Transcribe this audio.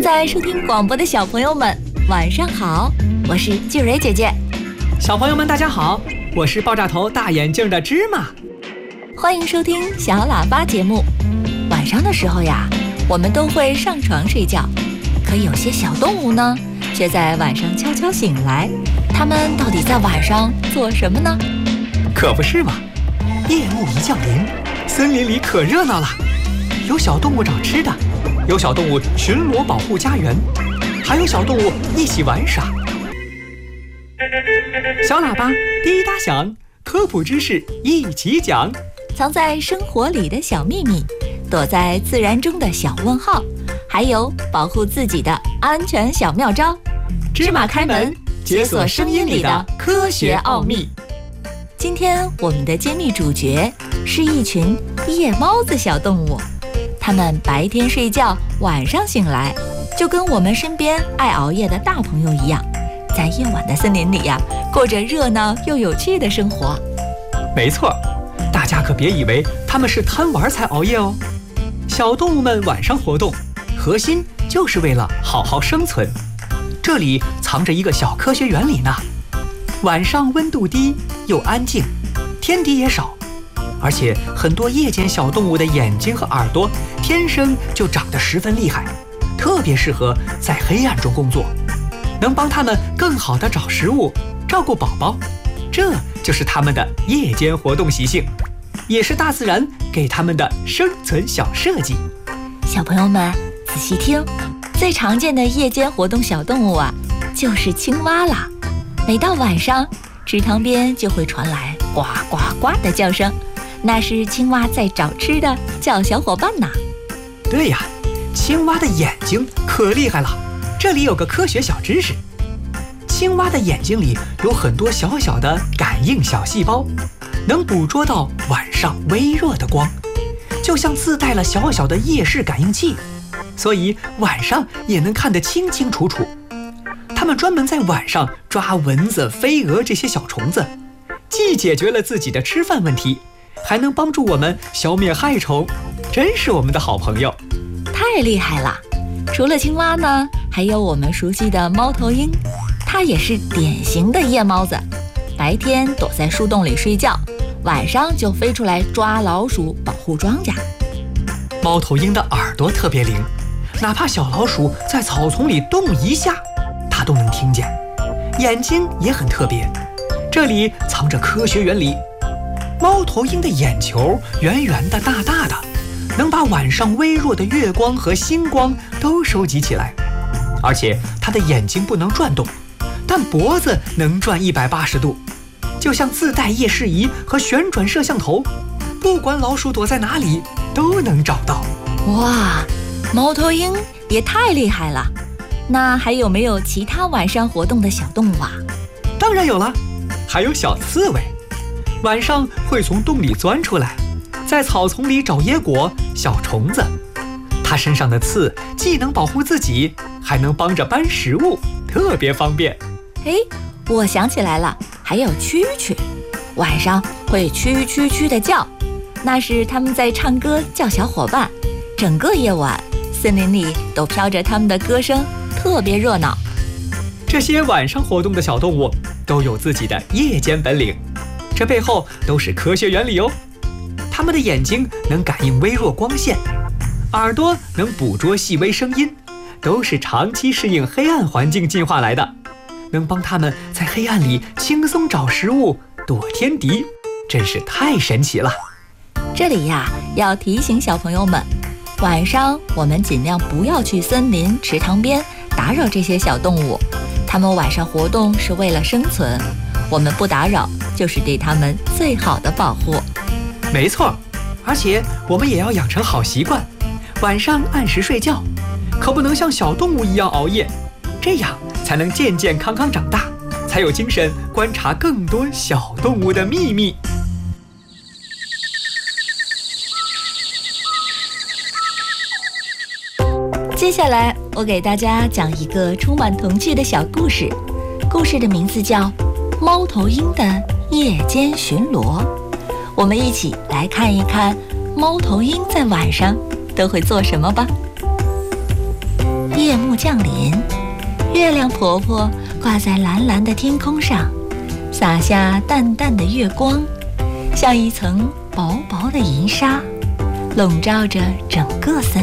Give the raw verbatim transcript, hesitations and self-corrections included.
在收听广播的小朋友们，晚上好，我是静蕊姐姐。 小朋友们，大家好，我是爆炸头大眼镜的芝麻。 欢迎收听小喇叭节目。晚上的时候呀，我们都会上床睡觉，可有些小动物呢，却在晚上悄悄醒来。它们到底在晚上做什么呢？ 可不是嘛，夜幕一降临，森林里可热闹了，有小动物找吃的，有小动物巡逻保护家园，还有小动物一起玩耍。小喇叭滴答响，科普知识一起讲。 藏在生活里的小秘密，躲在自然中的小问号，还有保护自己的安全小妙招。 芝麻开门，解锁声音里的科学奥秘。 今天我们的揭秘主角是一群夜猫子小动物，它们白天睡觉，晚上醒来，就跟我们身边爱熬夜的大朋友一样，在夜晚的森林里呀，过着热闹又有趣的生活。 没错，大家可别以为他们是贪玩才熬夜哦。小动物们晚上活动，核心就是为了好好生存。这里藏着一个小科学原理呢。晚上温度低又安静，天敌也少，而且很多夜间小动物的眼睛和耳朵天生就长得十分厉害，特别适合在黑暗中工作，能帮它们更好地找食物，照顾宝宝。这就是它们的夜间活动习性，也是大自然给它们的生存小设计。 小朋友们仔细听，最常见的夜间活动小动物啊，就是青蛙啦。每到晚上，池塘边就会传来呱呱呱的叫声，那是青蛙在找吃的，叫小伙伴呢。 对呀，青蛙的眼睛可厉害了。这里有个科学小知识，青蛙的眼睛里有很多小小的感应小细胞，能捕捉到晚上微弱的光，就像自带了小小的夜视感应器，所以晚上也能看得清清楚楚。它们专门在晚上抓蚊子、飞蛾这些小虫子，既解决了自己的吃饭问题，还能帮助我们消灭害虫，真是我们的好朋友。 太厉害了！除了青蛙呢，还有我们熟悉的猫头鹰，它也是典型的夜猫子，白天躲在树洞里睡觉，晚上就飞出来抓老鼠，保护庄稼。 猫头鹰的耳朵特别灵，哪怕小老鼠在草丛里动一下，它都能听见。眼睛也很特别，这里藏着科学原理。猫头鹰的眼球圆圆的、大大的，能把晚上微弱的月光和星光都收集起来。而且它的眼睛不能转动，但脖子能转一百八十度，就像自带夜视仪和旋转摄像头，不管老鼠躲在哪里都能找到。 哇，猫头鹰也太厉害了！那还有没有其他晚上活动的小动物啊？ 当然有了，还有小刺猬，晚上会从洞里钻出来，在草丛里找野果、小虫子。它身上的刺既能保护自己，还能帮着搬食物，特别方便。 哎，我想起来了，还有蛐蛐，晚上会蛐蛐蛐的叫，那是它们在唱歌叫小伙伴。整个夜晚，森林里都飘着它们的歌声，特别热闹。 这些晚上活动的小动物都有自己的夜间本领，这背后都是科学原理哦。它们的眼睛能感应微弱光线，耳朵能捕捉细微声音，都是长期适应黑暗环境进化来的，能帮它们在黑暗里轻松找食物、躲天敌，真是太神奇了。 这里呀，要提醒小朋友们，晚上我们尽量不要去森林、池塘边打扰这些小动物，它们晚上活动是为了生存，我们不打扰就是对它们最好的保护。 没错，而且我们也要养成好习惯，晚上按时睡觉，可不能像小动物一样熬夜，这样才能健健康康长大，才有精神观察更多小动物的秘密。 接下来我给大家讲一个充满童趣的小故事，故事的名字叫《猫头鹰的夜间巡逻》。我们一起来看一看猫头鹰在晚上都会做什么吧。夜夜幕降临，月亮婆婆挂在蓝蓝的天空上，洒下淡淡的月光，像一层薄薄的银纱，笼罩着整个森